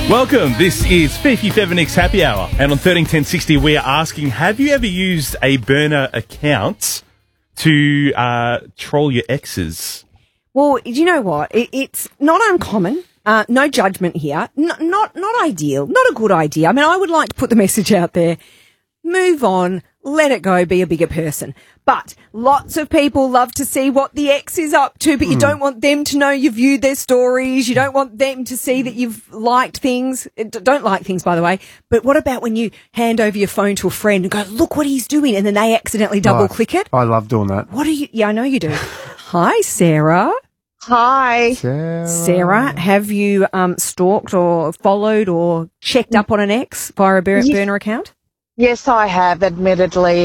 Welcome. This is Fifi Fevinix Happy Hour. And on 131060, we are asking, have you ever used a burner account to troll your exes? Well, do you know what? It's not uncommon. No judgment here. Not ideal. Not a good idea. I mean, I would like to put the message out there. Move on. Let it go. Be a bigger person. But lots of people love to see what the ex is up to, but you don't want them to know you've viewed their stories. You don't want them to see that you've liked things. Don't like things, by the way. But what about when you hand over your phone to a friend and go, look what he's doing, and then they accidentally double click it? I love doing that. What are you? Yeah, I know you do. Hi, Sarah. Hi. Sarah, have you stalked or followed or checked up on an ex via a burner account? Yes, I have. Admittedly,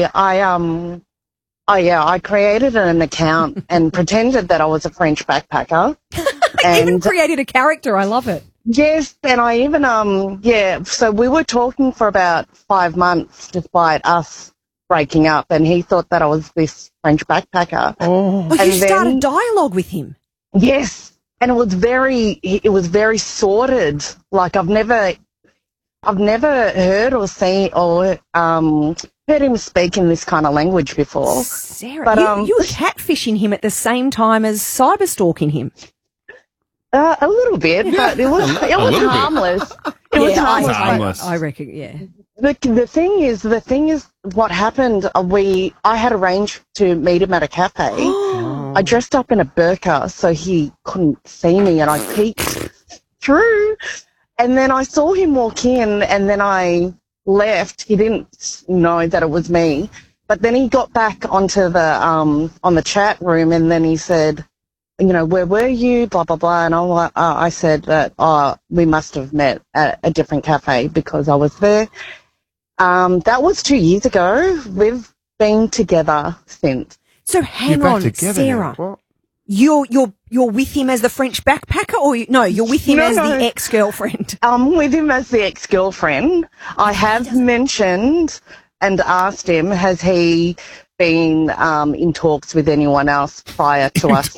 I created an account and pretended that I was a French backpacker. Even created a character. I love it. Yes, and I even So we were talking for about 5 months, despite us breaking up, and he thought that I was this French backpacker. Oh, you started dialogue with him. Yes, and it was very sordid. Like I've never heard or seen or heard him speak in this kind of language before. Sarah, but, you were catfishing him at the same time as cyber stalking him. A little bit, but it was harmless. It was harmless. I reckon, yeah. The thing is, what happened? I had arranged to meet him at a cafe. I dressed up in a burqa so he couldn't see me, and I peeked through. And then I saw him walk in, and then I left. He didn't know that it was me. But then he got back onto the on the chat room, and then he said, you know, where were you? Blah blah blah. And I said that we must have met at a different cafe because I was there. That was 2 years ago. We've been together since. So hang on, Sarah. What? You're with him as the French backpacker, or you're with him as the ex-girlfriend? I'm with him as the ex-girlfriend. I have mentioned and asked him, has he been in talks with anyone else prior to us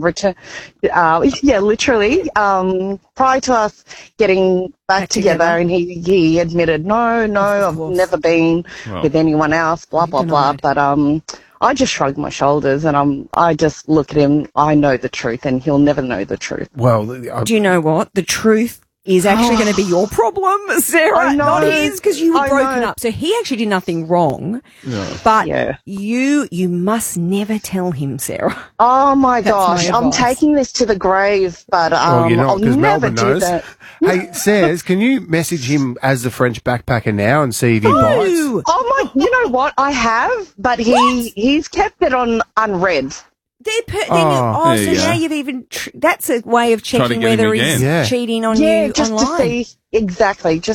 literally prior to us getting back together, and he admitted no, I've never been with anyone else, blah blah blah. But I just shrugged my shoulders, and I just look at him. I know the truth, and he'll never know the truth. Well, do you know what? The truth is actually going to be your problem, Sarah, not his, because you were broken up. So he actually did nothing wrong. No. But you must never tell him, Sarah. Oh my gosh, I'm taking this to the grave, but you're not, I'll never do that. Hey, Saz, can you message him as the French backpacker now and see if he bites? Oh my, you know what? I have, but he's kept it on unread. So now you've even that's a way of checking whether he's cheating on you just online. To see exactly.